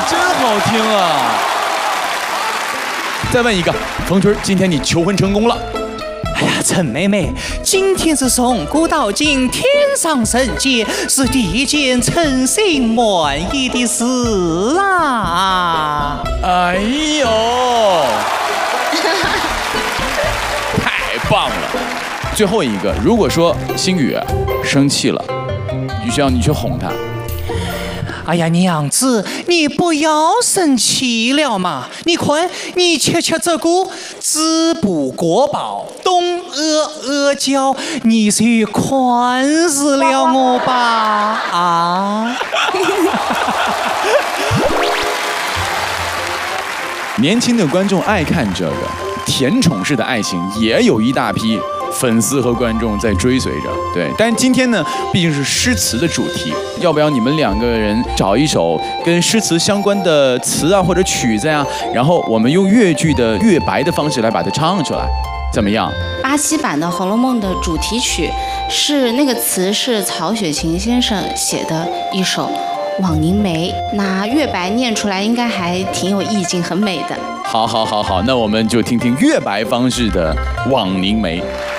真好听啊！再问一个，冯春，今天你求婚成功了？ 哎呀，陈妹妹，今天是从古到今天上人间，是第一件称心满意的事啊！ 哎呦，太棒了！最后一个，如果说星宇生气了，就需要你去哄他。 哎呀，娘子，你不要生气了嘛！你看，你吃这个子不过饱，东阿胶，你是宽恕了我吧？啊！ 年轻的观众爱看这个甜宠式的爱情，也有一大批粉丝和观众在追随着。对，但是今天呢，毕竟是诗词的主题，要不要你们两个人找一首跟诗词相关的词啊或者曲子呀，然后我们用粤剧的粤白的方式来把它唱出来，怎么样？ 巴西版的《红楼梦》的主题曲是那个词是曹雪芹先生写的一首《枉凝眉》，那粤白念出来应该还挺有意境，很美的。 好，那我们就听听粤白方式的《枉凝眉》。